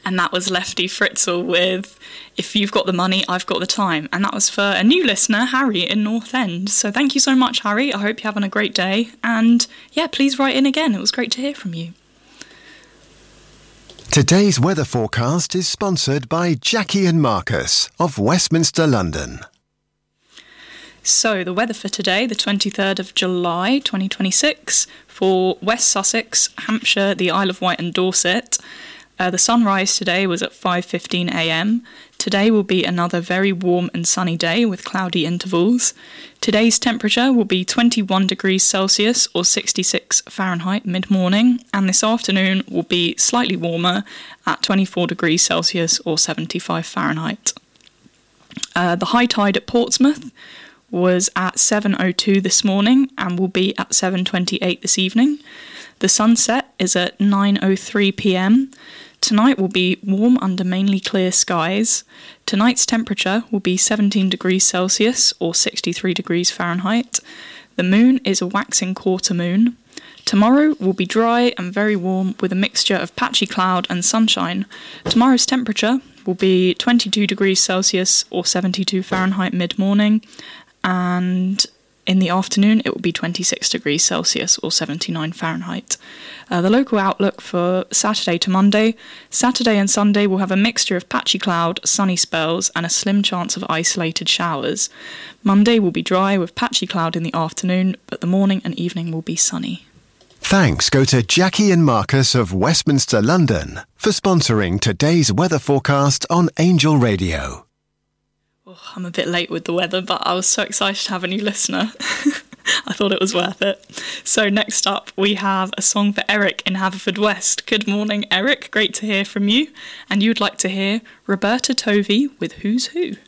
And that was Lefty Fritzl with If You've Got the Money, I've Got the Time. And that was for a new listener, Harry in North End. So thank you so much, Harry. I hope you're having a great day. And yeah, please write in again. It was great to hear from you. Today's weather forecast is sponsored by Jackie and Marcus of Westminster, London. So the weather for today, the 23rd of July 2026, for West Sussex, Hampshire, the Isle of Wight and Dorset. The sunrise today was at 5:15 a.m. Today will be another very warm and sunny day with cloudy intervals. Today's temperature will be 21 degrees Celsius or 66 Fahrenheit mid-morning, and this afternoon will be slightly warmer at 24 degrees Celsius or 75 Fahrenheit. The high tide at Portsmouth was at 7:02 this morning and will be at 7:28 this evening. The sunset is at 9:03 p.m. Tonight will be warm under mainly clear skies. Tonight's temperature will be 17 degrees Celsius or 63 degrees Fahrenheit. The moon is a waxing quarter moon. Tomorrow will be dry and very warm with a mixture of patchy cloud and sunshine. Tomorrow's temperature will be 22 degrees Celsius or 72 Fahrenheit mid-morning, and in the afternoon it will be 26 degrees Celsius or 79 Fahrenheit. The local outlook for Saturday to Monday. Saturday and Sunday will have a mixture of patchy cloud, sunny spells and a slim chance of isolated showers. Monday will be dry with patchy cloud in the afternoon, but the morning and evening will be sunny. Thanks go to Jackie and Marcus of Westminster, London for sponsoring today's weather forecast on Angel Radio. Oh, I'm a bit late with the weather, but I was so excited to have a new listener. I thought it was worth it. So next up, we have a song for Eric in Haverfordwest. Good morning, Eric. Great to hear from you. And you'd like to hear Roberta Tovey with Who's Who.